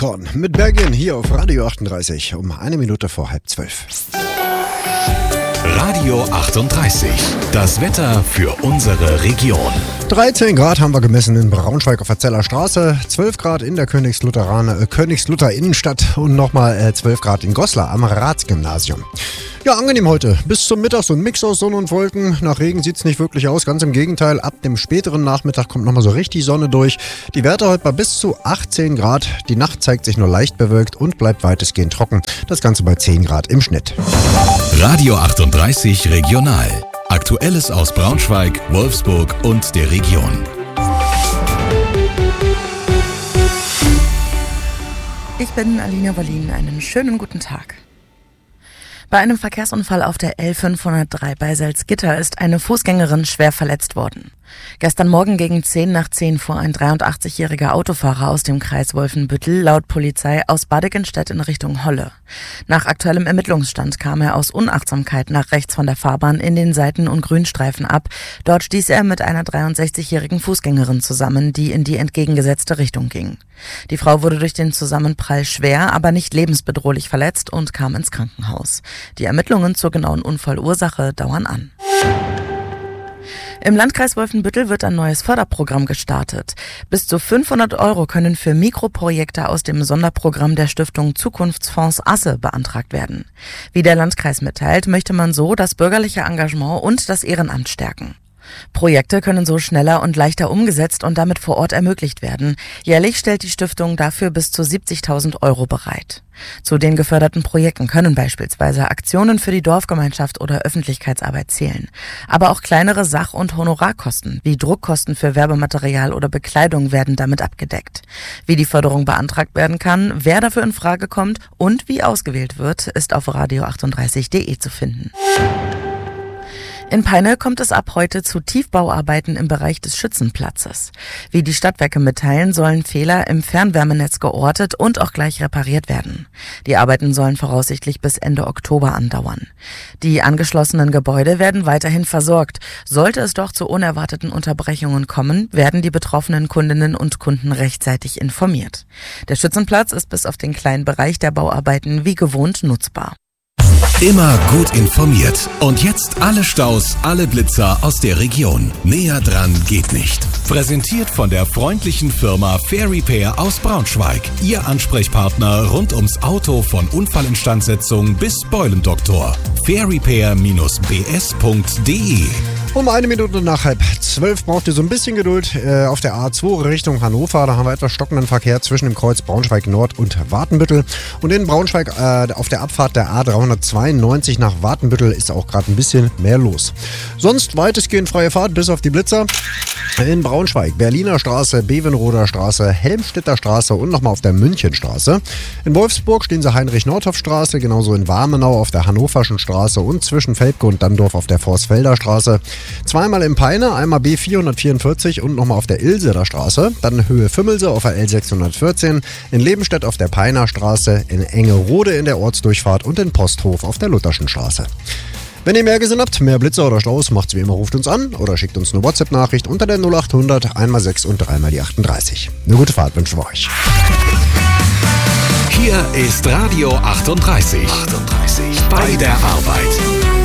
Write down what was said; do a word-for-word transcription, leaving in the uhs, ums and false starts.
Korn mit Bergin hier auf Radio achtunddreißig um eine Minute vor halb zwölf. Radio achtunddreißig, das Wetter für unsere Region. dreizehn Grad haben wir gemessen in Braunschweig auf der Zeller Straße, zwölf Grad in der Königslutheraner, äh, Königslutter Innenstadt und nochmal äh, zwölf Grad in Goslar am Ratsgymnasium. Ja, angenehm heute. Bis zum Mittag so ein Mix aus Sonne und Wolken. Nach Regen sieht es nicht wirklich aus. Ganz im Gegenteil, ab dem späteren Nachmittag kommt nochmal so richtig Sonne durch. Die Werte heute bei bis zu achtzehn Grad. Die Nacht zeigt sich nur leicht bewölkt und bleibt weitestgehend trocken. Das Ganze bei zehn Grad im Schnitt. Radio achtunddreißig Regional. Aktuelles aus Braunschweig, Wolfsburg und der Region. Ich bin Alina Wollin. Einen schönen guten Tag. Bei einem Verkehrsunfall auf der L fünfhundertdrei bei Salzgitter ist eine Fußgängerin schwer verletzt worden. Gestern Morgen gegen zehn nach zehn fuhr ein dreiundachtzigjähriger Autofahrer aus dem Kreis Wolfenbüttel laut Polizei aus Badigenstedt in Richtung Holle. Nach aktuellem Ermittlungsstand kam er aus Unachtsamkeit nach rechts von der Fahrbahn in den Seiten- und Grünstreifen ab. Dort stieß er mit einer dreiundsechzigjährigen Fußgängerin zusammen, die in die entgegengesetzte Richtung ging. Die Frau wurde durch den Zusammenprall schwer, aber nicht lebensbedrohlich verletzt und kam ins Krankenhaus. Die Ermittlungen zur genauen Unfallursache dauern an. Im Landkreis Wolfenbüttel wird ein neues Förderprogramm gestartet. Bis zu fünfhundert Euro können für Mikroprojekte aus dem Sonderprogramm der Stiftung Zukunftsfonds Asse beantragt werden. Wie der Landkreis mitteilt, möchte man so das bürgerliche Engagement und das Ehrenamt stärken. Projekte können so schneller und leichter umgesetzt und damit vor Ort ermöglicht werden. Jährlich stellt die Stiftung dafür bis zu siebzigtausend Euro bereit. Zu den geförderten Projekten können beispielsweise Aktionen für die Dorfgemeinschaft oder Öffentlichkeitsarbeit zählen. Aber auch kleinere Sach- und Honorarkosten wie Druckkosten für Werbematerial oder Bekleidung werden damit abgedeckt. Wie die Förderung beantragt werden kann, wer dafür in Frage kommt und wie ausgewählt wird, ist auf radio achtunddreißig punkt de zu finden. In Peine kommt es ab heute zu Tiefbauarbeiten im Bereich des Schützenplatzes. Wie die Stadtwerke mitteilen, sollen Fehler im Fernwärmenetz geortet und auch gleich repariert werden. Die Arbeiten sollen voraussichtlich bis Ende Oktober andauern. Die angeschlossenen Gebäude werden weiterhin versorgt. Sollte es doch zu unerwarteten Unterbrechungen kommen, werden die betroffenen Kundinnen und Kunden rechtzeitig informiert. Der Schützenplatz ist bis auf den kleinen Bereich der Bauarbeiten wie gewohnt nutzbar. Immer gut informiert. Und jetzt alle Staus, alle Blitzer aus der Region. Näher dran geht nicht. Präsentiert von der freundlichen Firma Fair Repair aus Braunschweig. Ihr Ansprechpartner rund ums Auto von Unfallinstandsetzung bis Beulendoktor. fair repair b s punkt de. Um eine Minute nach halb zwölf braucht ihr so ein bisschen Geduld äh, auf der A zwei Richtung Hannover. Da haben wir etwas stockenden Verkehr zwischen dem Kreuz Braunschweig Nord und Wartenbüttel. Und in Braunschweig äh, auf der Abfahrt der A dreihundertzweiundneunzig nach Wartenbüttel ist auch gerade ein bisschen mehr los. Sonst weitestgehend freie Fahrt bis auf die Blitzer. In Braunschweig, Berliner Straße, Bevenroder Straße, Helmstedter Straße und nochmal auf der Münchenstraße. In Wolfsburg stehen sie Heinrich-Nordhoff-Straße, genauso in Warmenau auf der Hannoverschen Straße und zwischen Velpke und Danndorf auf der Vorsfelder Straße. Zweimal in Peine, einmal B vierhundertvierundvierzig und nochmal auf der Ilserer Straße. Dann Höhe Fümmelse auf der L sechshundertvierzehn, in Lebenstedt auf der Peiner Straße, in Engerode in der Ortsdurchfahrt und in Posthof auf der Lutherschen Straße. Wenn ihr mehr gesehen habt, mehr Blitzer oder Staus, macht's wie immer, ruft uns an oder schickt uns eine WhatsApp-Nachricht unter der null achthundert einmal sechs und dreimal die achtunddreißig. Eine gute Fahrt wünschen wir euch. Hier ist Radio achtunddreißig. achtunddreißig. Bei der Arbeit.